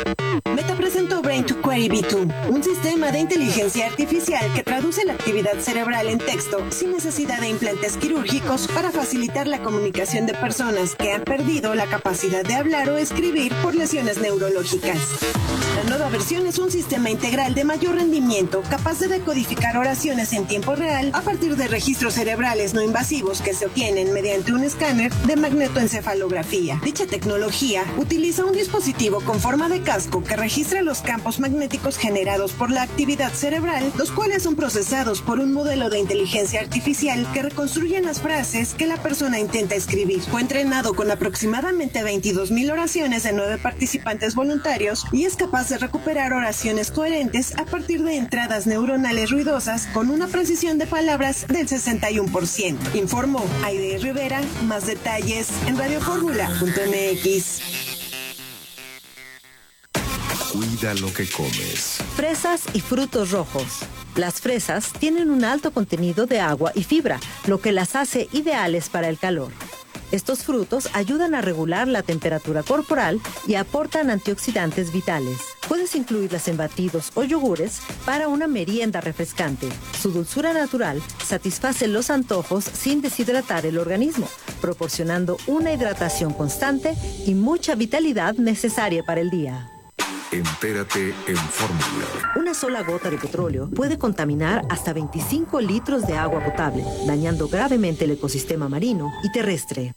Meta presentó Brain to Query V2, un sistema de inteligencia artificial que traduce la actividad cerebral en texto sin necesidad de implantes quirúrgicos para facilitar la comunicación de personas que han perdido la capacidad de hablar o escribir por lesiones neurológicas. La nueva versión es un sistema integral de mayor rendimiento capaz de decodificar oraciones en tiempo real a partir de registros cerebrales no invasivos que se obtienen mediante un escáner de magnetoencefalografía. Dicha tecnología utiliza un dispositivo con forma de casco que registra los campos magnéticos generados por la actividad cerebral, los cuales son procesados por un modelo de inteligencia artificial que reconstruyen las frases que la persona intenta escribir. Fue entrenado con aproximadamente 22,000 oraciones de 9 participantes voluntarios y es capaz de recuperar oraciones coherentes a partir de entradas neuronales ruidosas con una precisión de palabras del 61%. Informó Aide Rivera. Más detalles en radioformula.mx. Cuida lo que comes. Fresas y frutos rojos. Las fresas tienen un alto contenido de agua y fibra, lo que las hace ideales para el calor. Estos frutos ayudan a regular la temperatura corporal y aportan antioxidantes vitales. Puedes incluirlas en batidos o yogures para una merienda refrescante. Su dulzura natural satisface los antojos sin deshidratar el organismo, proporcionando una hidratación constante y mucha vitalidad necesaria para el día. Entérate en Fórmula. Una sola gota de petróleo puede contaminar hasta 25 litros de agua potable, dañando gravemente el ecosistema marino y terrestre.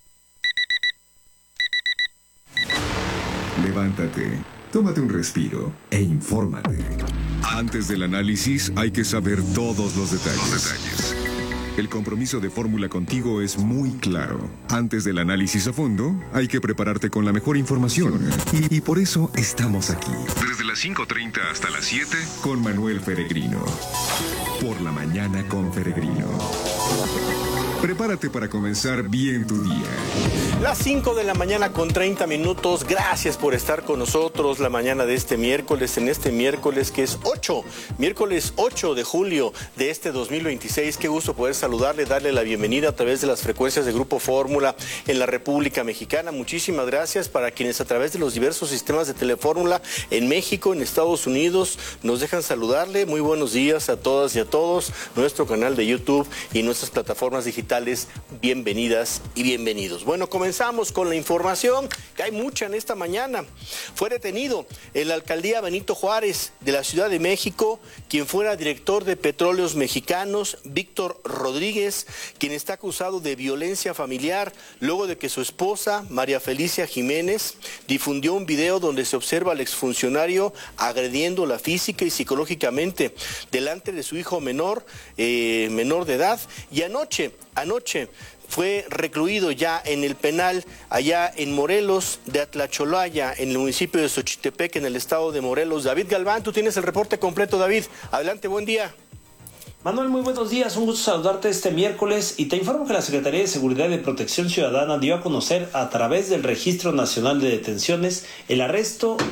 Levántate, tómate un respiro e infórmate. Antes del análisis hay que saber todos los detalles. El compromiso de Fórmula contigo es muy claro. Antes del análisis a fondo, hay que prepararte con la mejor información. Y por eso estamos aquí. Desde las 5:30 hasta las 7, con Manuel Peregrino. Por la mañana con Peregrino. Prepárate para comenzar bien tu día. Las 5 de la mañana con 30 minutos. Gracias por estar con nosotros la mañana de este miércoles, en este miércoles que es miércoles 8 de julio de este 2026. Qué gusto poder saludarle, darle la bienvenida a través de las frecuencias de Grupo Fórmula en la República Mexicana. Muchísimas gracias para quienes a través de los diversos sistemas de Telefórmula en México, en Estados Unidos, nos dejan saludarle. Muy buenos días a todas y a todos. Nuestro canal de YouTube y nuestras plataformas digitales. Bienvenidas y bienvenidos. Bueno, comenzamos con la información, que hay mucha en esta mañana. Fue detenido en la alcaldía Benito Juárez de la Ciudad de México, quien fuera director de Petróleos Mexicanos, Víctor Rodríguez, quien está acusado de violencia familiar, luego de que su esposa, María Felicia Jiménez, difundió un video donde se observa al exfuncionario agrediéndola física y psicológicamente delante de su hijo menor de edad. Y anoche fue recluido ya en el penal allá en Morelos de Atlacholaya, en el municipio de Xochitepec, en el estado de Morelos. David Galván, tú tienes el reporte completo, David. Adelante, buen día. Manuel, muy buenos días, un gusto saludarte este miércoles y te informo que la Secretaría de Seguridad y Protección Ciudadana dio a conocer a través del Registro Nacional de Detenciones el arresto